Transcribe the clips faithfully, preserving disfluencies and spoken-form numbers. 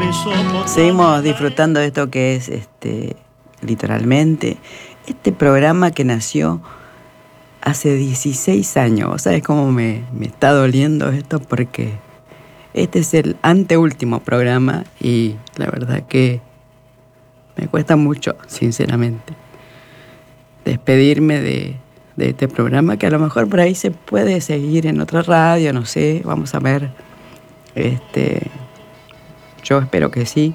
Seguimos disfrutando de esto que es este literalmente este programa que nació hace dieciséis años. ¿Sabes cómo me, me está doliendo esto? Porque este es el anteúltimo programa y la verdad que me cuesta mucho, sinceramente, despedirme de, de este programa, que a lo mejor por ahí se puede seguir en otra radio, no sé, vamos a ver. Este, yo espero que sí,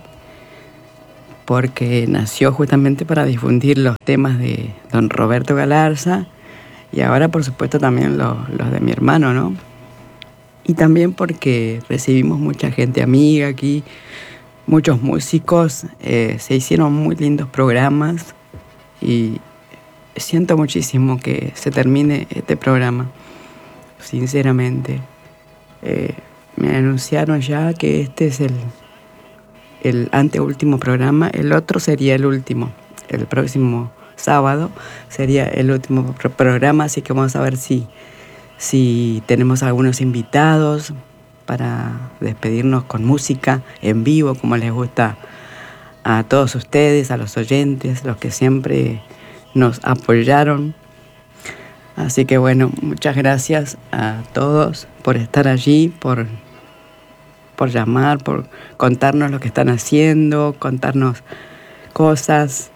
porque nació justamente para difundir los temas de don Roberto Galarza y ahora, por supuesto, también los, los de mi hermano, ¿no? Y también porque recibimos mucha gente amiga aquí, muchos músicos, eh, se hicieron muy lindos programas y siento muchísimo que se termine este programa, sinceramente. Eh, me anunciaron ya que este es el, el anteúltimo programa, el otro sería el último, el próximo sábado sería el último pro- programa, así que vamos a ver si, si tenemos algunos invitados para despedirnos con música en vivo, como les gusta a todos ustedes, a los oyentes, los que siempre nos apoyaron. Así que bueno, muchas gracias a todos por estar allí, por, por llamar, por contarnos lo que están haciendo, contarnos cosas.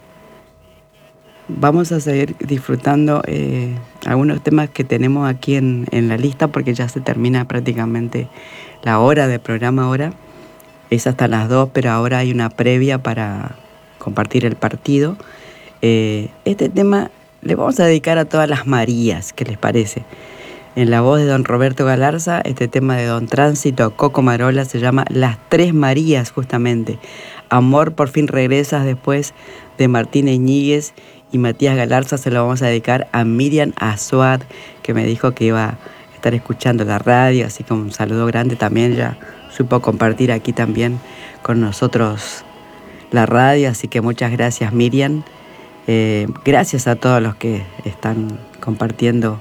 Vamos a seguir disfrutando eh, algunos temas que tenemos aquí en, en la lista, porque ya se termina prácticamente la hora del programa ahora. Es hasta las dos, pero ahora hay una previa para compartir el partido. Eh, este tema le vamos a dedicar a todas las Marías, ¿qué les parece? En la voz de don Roberto Galarza, este tema de don Tránsito Coco Marola se llama Las Tres Marías, justamente. Amor, por fin regresas, después de Martín Iñiguez y Matías Galarza. Se lo vamos a dedicar a Miriam Azuad, que me dijo que iba a estar escuchando la radio, así que un saludo grande también. Ya supo compartir aquí también con nosotros la radio, así que muchas gracias, Miriam. Eh, gracias a todos los que están compartiendo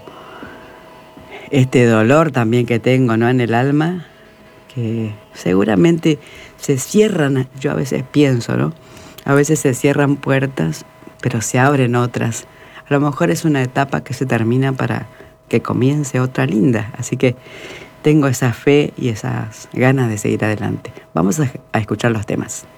este dolor también que tengo, ¿no?, en el alma, que seguramente se cierran, yo a veces pienso, ¿no? A veces se cierran puertas, pero se abren otras. A lo mejor es una etapa que se termina para que comience otra linda, así que tengo esa fe y esas ganas de seguir adelante. Vamos a, a escuchar los temas.